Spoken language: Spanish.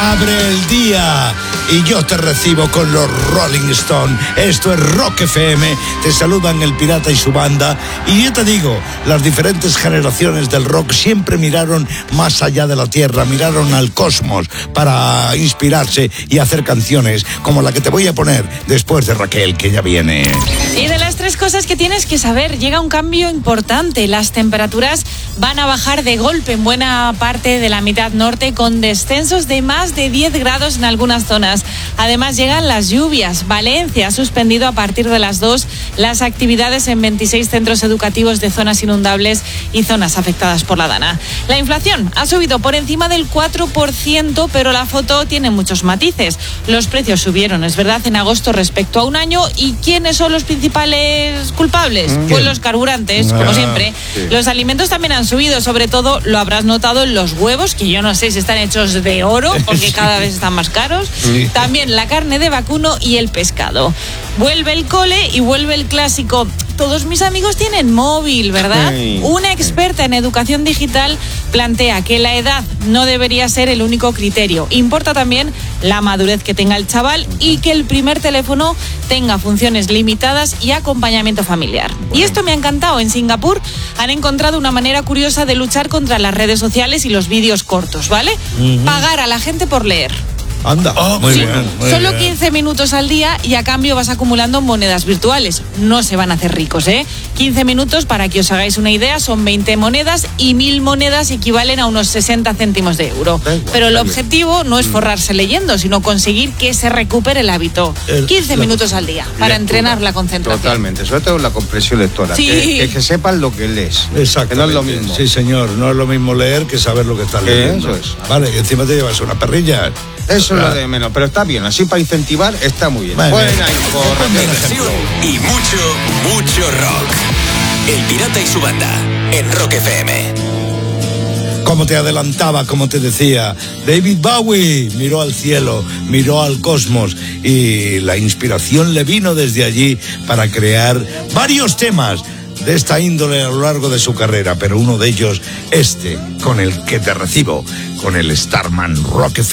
abre el día y yo te recibo con los Rolling Stones. Esto es Rock FM, te saludan el Pirata y su banda. Y yo te digo, las diferentes generaciones del rock siempre miraron más allá de la tierra, miraron al cosmos para inspirarse y hacer canciones como la que te voy a poner después de Raquel, que ya viene. Y de las tres cosas que tienes que saber, llega un cambio importante. Las temperaturas van a bajar de golpe en buena parte de la mitad norte, con descensos de más de 10 grados en algunas zonas. Además llegan las lluvias. Valencia ha suspendido a partir de las 2 las actividades en 26 centros educativos de zonas inundables y zonas afectadas por la Dana. La inflación ha subido por encima del 4%, pero la foto tiene muchos matices. Los precios subieron, es verdad, en agosto respecto a un año. ¿Y quiénes son los principales culpables? Pues los carburantes, como siempre. Sí. Los alimentos también han subido, sobre todo lo habrás notado en los huevos, que yo no sé si están hechos de oro, porque cada vez están más caros. Sí. También la carne de vacuno y el pescado. Vuelve el cole y vuelve el clásico: todos mis amigos tienen móvil, ¿verdad? Sí. Una experta en educación digital plantea que la edad no debería ser el único criterio. Importa también la madurez que tenga el chaval y que el primer teléfono tenga funciones limitadas y acompañamiento familiar. Y esto me ha encantado. En Singapur han encontrado una manera curiosa de luchar contra las redes sociales y los vídeos cortos, ¿vale? Pagar a la gente por leer. Anda, muy Sí, bien. Muy solo bien. 15 minutos al día y a cambio vas acumulando monedas virtuales. No se van a hacer ricos, ¿eh? 15 minutos, para que os hagáis una idea, son 20 monedas y 1000 monedas equivalen a unos 60 céntimos de euro. Pero el objetivo no es forrarse leyendo, sino conseguir que se recupere el hábito. 15 minutos al día para entrenar la concentración. Totalmente, sobre todo la comprensión lectora. Sí. Que sepan lo que lees. Exacto. Que no es lo mismo. Sí, señor, no es lo mismo leer que saber lo que estás leyendo. Eso es. Vale, y encima te llevas una perrilla. Eso es lo de menos, pero está bien, así para incentivar está muy bien. Vale. Buena info, Raquel. Diversión y mucho rock. El Pirata y su banda en Rock FM. Como te adelantaba, como te decía, David Bowie miró al cielo, miró al cosmos y la inspiración le vino desde allí para crear varios temas de esta índole a lo largo de su carrera, pero uno de ellos, con el que te recibo, con el Starman Rock FM.